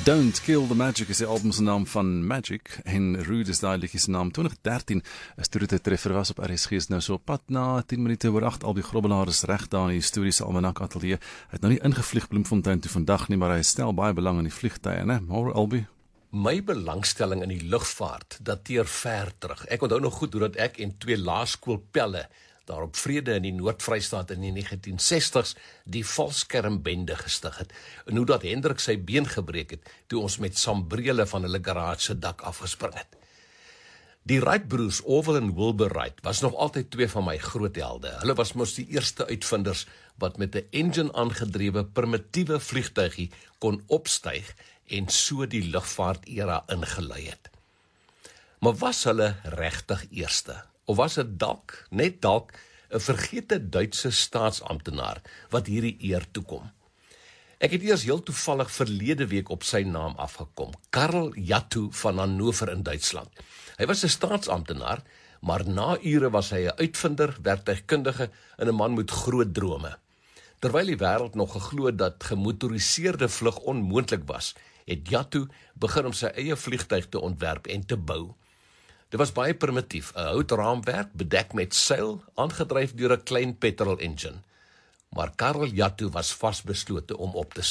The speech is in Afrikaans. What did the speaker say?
Don't Kill the Magic is die album se naam van Magic en Rude is daai liedjie se naam. 2013 is toe dit 'n treffer was op RSG is nou so op pad na 10 minute oor 8 Albie Grobbelaar is reg daar in die historiese Almanak Ateljee. Hy het nou nie ingevlieg Bloemfontein toe vandag nie, maar hy stel baie belang in die vliegtye, né? Hoor Albie? My belangstelling in die lugvaart dateer ver terug. Ek onthou nog goed hoe dat ek en 2 laerskoolpelle daar op Vrede in die Noord-Vrystaat in die 1960s die valskermbende gestig het, en hoe dat Hendrik sy been gebreek het, toe ons met sambrele van hulle garage se dak afgespring het. Die Wright-broers, Orville en Wilbur Wright, was nog altyd 2 van my groot helde. Hulle was mos die eerste uitvinders wat met 'n engine aangedrewe primitiewe vliegtuigie kon opstyg en so die lugvaart-era ingelei het. Maar was hulle regtig eerste? Of was dit dalk, net dalk, 'n vergete Duitse staatsamptenaar wat hierdie eer toekom? Ek het eers heel toevallig verlede week op sy naam afgekom, Karl Jattu van Hannover in Duitsland. Hy was 'n staatsamptenaar, maar na ure was hy 'n uitvinder, werktuigkundige en 'n man met groot drome. Terwyl die wêreld nog geglo dat gemotoriseerde vlug onmoontlik was, het Jattu begin om sy eie vliegtuig te ontwerp en te bou. Dit was baie primitief, 'n houtraamwerk bedek met seil, aangedryf deur 'n klein petrol engine. Maar Karl Jattu was vasbeslote om op te